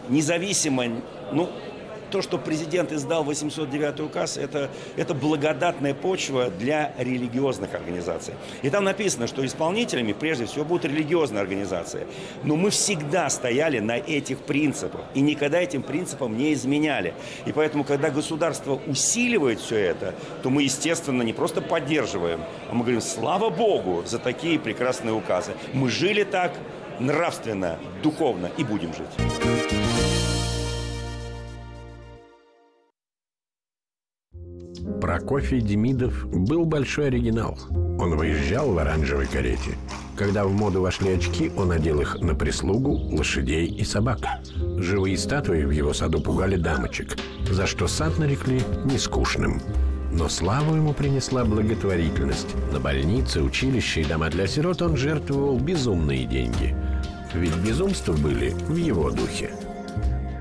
независимо, то, что президент издал 809 указ, это благодатная почва для религиозных организаций. И там написано, что исполнителями, прежде всего, будут религиозные организации. Но мы всегда стояли на этих принципах и никогда этим принципам не изменяли. И поэтому, когда государство усиливает все это, то мы, естественно, не просто поддерживаем, а мы говорим: слава Богу за такие прекрасные указы. Мы жили так нравственно, духовно и будем жить. Прокофий Демидов был большой оригинал. Он выезжал в оранжевой карете. Когда в моду вошли очки, он одел их на прислугу, лошадей и собак. Живые статуи в его саду пугали дамочек, за что сад нарекли нескучным. Но славу ему принесла благотворительность. На больницы, училища и дома для сирот он жертвовал безумные деньги. Ведь безумства были в его духе.